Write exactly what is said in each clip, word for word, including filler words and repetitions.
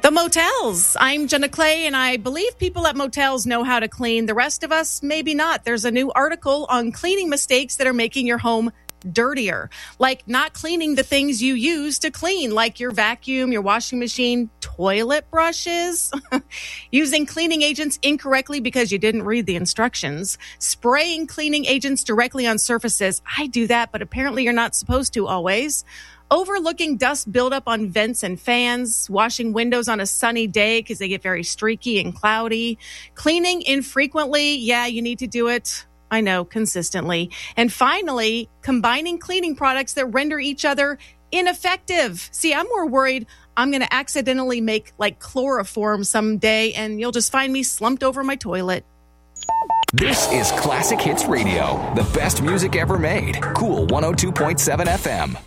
The motels. I'm Jenna Clay, and I believe people at motels know how to clean. The rest of us, maybe not. There's a new article on cleaning mistakes that are making your home dirtier, like not cleaning the things you use to clean, like your vacuum, your washing machine, toilet brushes, using cleaning agents incorrectly because you didn't read the instructions, spraying cleaning agents directly on surfaces. I do that, but apparently you're not supposed to always. Overlooking dust buildup on vents and fans, washing windows on a sunny day because they get very streaky and cloudy, cleaning infrequently. Yeah, you need to do it. I know, consistently. And finally, combining cleaning products that render each other ineffective. See, I'm more worried I'm going to accidentally make like chloroform someday and you'll just find me slumped over my toilet. This is Classic Hits Radio, the best music ever made. Cool one oh two point seven F M.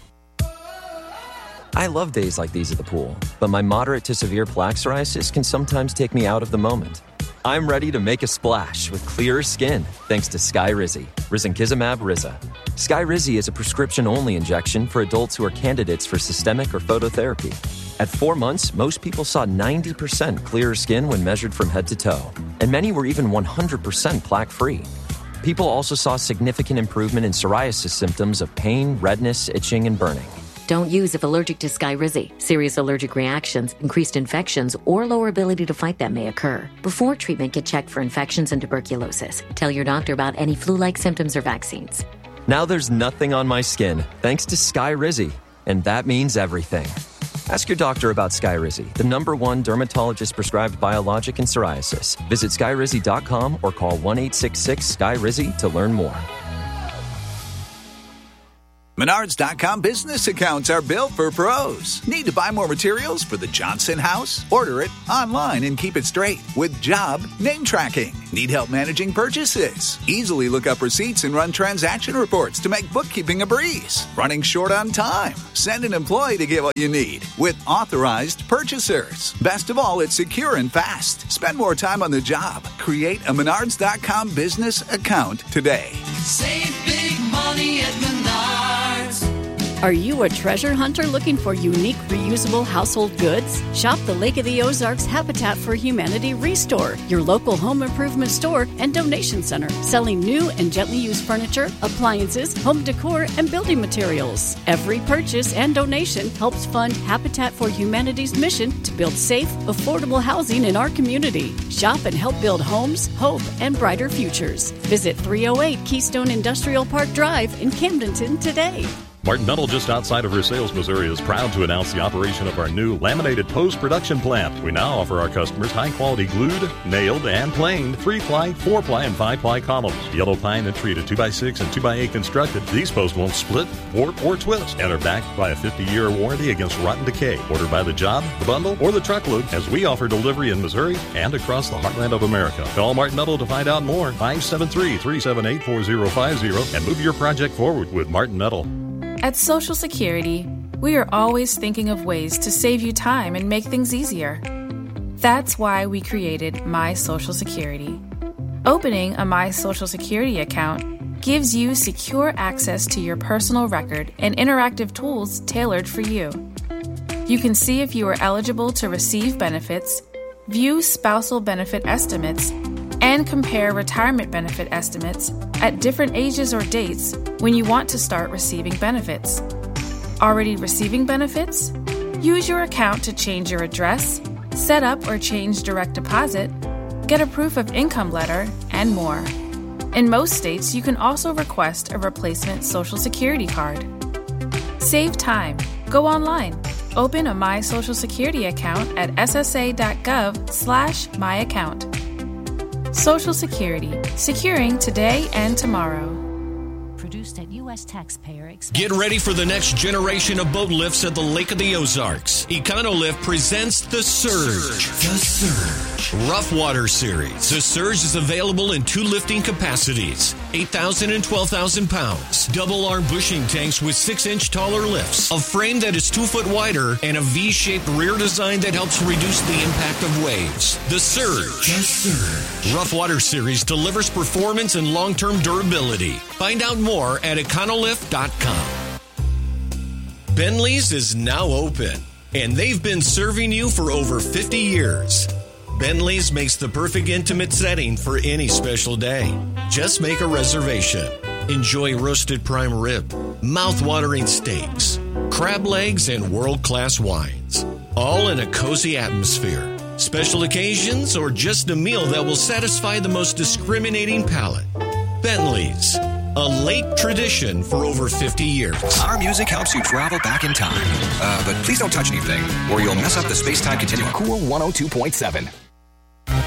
I love days like these at the pool, but my moderate to severe plaque psoriasis can sometimes take me out of the moment. I'm ready to make a splash with clearer skin thanks to Skyrizi, risankizumab Riza. Skyrizi is a prescription-only injection for adults who are candidates for systemic or phototherapy. At four months, most people saw ninety percent clearer skin when measured from head to toe, and many were even one hundred percent plaque-free. People also saw significant improvement in psoriasis symptoms of pain, redness, itching, and burning. Don't use if allergic to Skyrizi. Serious allergic reactions, increased infections, or lower ability to fight them may occur. Before treatment, get checked for infections and tuberculosis. Tell your doctor about any flu-like symptoms or vaccines. Now there's nothing on my skin thanks to Skyrizi, and that means everything. Ask your doctor about Skyrizi, the number one dermatologist-prescribed biologic in psoriasis. Visit skyrizi dot com or call one eight six six Sky Rizi to learn more. Menards dot com business accounts are built for pros. Need to buy more materials for the Johnson house? Order it online and keep it straight with job name tracking. Need help managing purchases? Easily look up receipts and run transaction reports to make bookkeeping a breeze. Running short on time? Send an employee to get what you need with authorized purchasers. Best of all, it's secure and fast. Spend more time on the job. Create a Menards dot com business account today. Save big money at Menards. Are you a treasure hunter looking for unique reusable household goods? Shop the Lake of the Ozarks Habitat for Humanity Restore, your local home improvement store and donation center, selling new and gently used furniture, appliances, home decor, and building materials. Every purchase and donation helps fund Habitat for Humanity's mission to build safe, affordable housing in our community. Shop and help build homes, hope, and brighter futures. Visit three oh eight Keystone Industrial Park Drive in Camdenton today. Martin Metal, just outside of Versailles, Missouri, is proud to announce the operation of our new laminated post-production plant. We now offer our customers high-quality glued, nailed, and planed three-ply, four-ply, and five-ply columns. Yellow pine and treated two by six and two by eight constructed. These posts won't split, warp, or twist and are backed by a fifty-year warranty against rotten decay. Order by the job, the bundle, or the truckload, as we offer delivery in Missouri and across the heartland of America. Call Martin Metal to find out more. five seven three, three seven eight, four zero five zero and move your project forward with Martin Metal. At Social Security, we are always thinking of ways to save you time and make things easier. That's why we created My Social Security. Opening a My Social Security account gives you secure access to your personal record and interactive tools tailored for you. You can see if you are eligible to receive benefits, view spousal benefit estimates, and compare retirement benefit estimates at different ages or dates when you want to start receiving benefits. Already receiving benefits? Use your account to change your address, set up or change direct deposit, get a proof of income letter, and more. In most states, you can also request a replacement Social Security card. Save time. Go online. Open a My Social Security account at s s a dot gov slash my account. Social Security, securing today and tomorrow. Produced at U S taxpayer expense. Get ready for the next generation of boat lifts at the Lake of the Ozarks. Econolift presents The Surge. The Surge. Rough Water Series. The Surge is available in two lifting capacities, eight thousand and twelve thousand pounds. Double arm bushing tanks with six inch taller lifts, a frame that is two foot wider, and a V-shaped rear design that helps reduce the impact of waves. The Surge. The Surge. Rough Water Series delivers performance and long-term durability. Find out more at econolift dot com. Bentley's is now open. and they've been serving you for over fifty years. Bentley's makes the perfect intimate setting for any special day. Just make a reservation. Enjoy roasted prime rib, mouth-watering steaks, crab legs, and world-class wines. All in a cozy atmosphere. Special occasions or just a meal that will satisfy the most discriminating palate. Bentley's, a late tradition for over fifty years. Our music helps you travel back in time. Uh, but please don't touch anything, or you'll mess up the space-time continuum. Cool one oh two point seven.